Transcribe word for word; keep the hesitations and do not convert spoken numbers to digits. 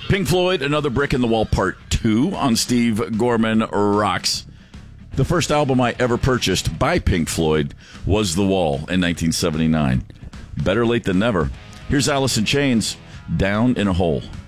Pink Floyd, Another Brick in the Wall, Part two on Steve Gorman Rocks. The first album I ever purchased by Pink Floyd was The Wall in nineteen seventy-nine. Better late than never. Here's Alice in Chains, Down in a Hole.